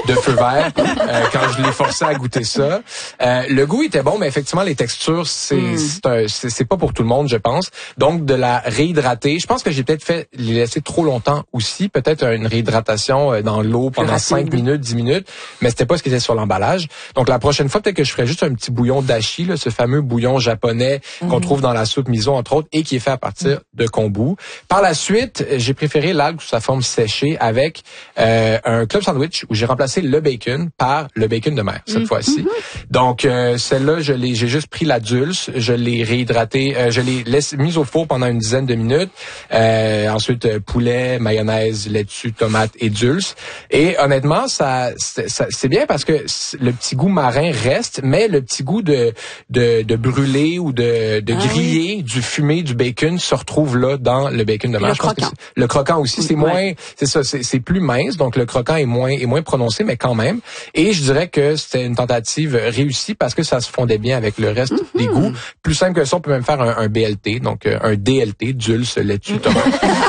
de feu vert quand je l'ai forcé à goûter ça. Le goût était bon, mais effectivement, les textures, c'est pas pour tout le monde, je pense. Donc, de la réhydrater. Je pense que j'ai peut-être fait les laisser trop longtemps aussi. Peut-être une réhydratation dans l'eau pendant 5 minutes, 10 minutes, mais c'était pas ce qui était sur l'emballage. Donc, la prochaine fois, peut-être que je ferais juste un petit bouillon dashi, là, ce fameux bouillon japonais qu'on trouve dans la soupe miso, entre autres, et qui est fait à partir de kombu. Par la suite, j'ai préféré l'algue sous sa forme séchée avec un club sandwich où j'ai remplacé le bacon par le bacon de mer, cette fois-ci. Donc, celle-là, j'ai juste pris la dulce, je l'ai réhydraté, je l'ai mise au four pendant une dizaine de minutes. Ensuite, poulet, mayonnaise, laitue, tomate et dulce. Et honnêtement, c'est bien parce que le petit goût marin reste, mais le petit goût de brûlé ou de grillé, du fumé, du bacon se retrouve là dans le bacon de mer. Le croquant aussi, c'est moins, c'est ça, c'est plus mince, donc le croquant est moins prononcé, mais quand même. Et je dirais que c'était une tentative réussie parce que ça se fondait bien avec le reste des goûts. Plus simple que ça, on peut même faire un BLT, donc un DLT, dulce, laitue, tomate.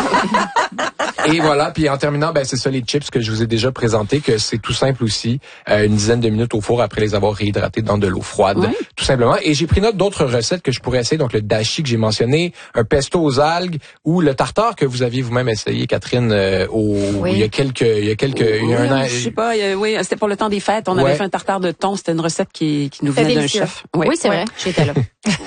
Et voilà, puis en terminant, c'est ça les chips que je vous ai déjà présenté, que c'est tout simple aussi, une dizaine de minutes au four après les avoir réhydratés dans de l'eau froide, tout simplement. Et j'ai pris note d'autres recettes que je pourrais essayer, donc le dashi que j'ai mentionné, un pesto aux algues ou le tartare que vous aviez vous-même essayé, Catherine, il y a un an. Je sais pas, c'était pour le temps des fêtes, on avait fait un tartare de thon, c'était une recette qui nous venait d'un chef. Oui, c'est vrai, j'étais là.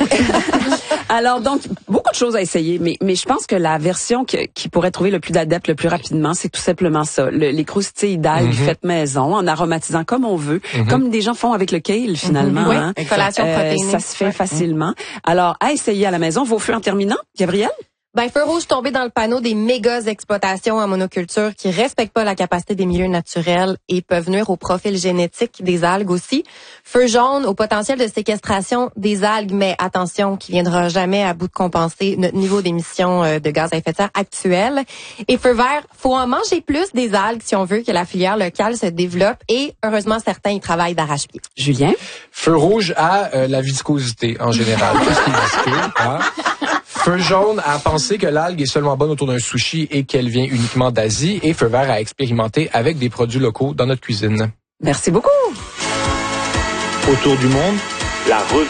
Alors donc beaucoup de choses à essayer, mais je pense que la version qui pourrait trouver le plus d'adeptes le plus rapidement, c'est tout simplement ça, les croustilles d'algues faites maison, en aromatisant comme on veut, comme des gens font avec le kale finalement. Oui, hein. collation protéinée. Ça se fait facilement. Alors à essayer à la maison. Vos feux en terminant, Gabrielle? Feu rouge tombé dans le panneau des méga exploitations en monoculture qui respectent pas la capacité des milieux naturels et peuvent nuire au profil génétique des algues aussi. Feu jaune au potentiel de séquestration des algues, mais attention, qui viendra jamais à bout de compenser notre niveau d'émissions de gaz à effet de serre actuel. Et feu vert, faut en manger plus des algues si on veut que la filière locale se développe et heureusement certains y travaillent d'arrache-pied. Julien? Feu rouge à la viscosité en général. Qu'est-ce qui est visqueux, hein? Feu jaune à penser que l'algue est seulement bonne autour d'un sushi et qu'elle vient uniquement d'Asie. Et feu vert à expérimenter avec des produits locaux dans notre cuisine. Merci beaucoup. Autour du monde, la revue.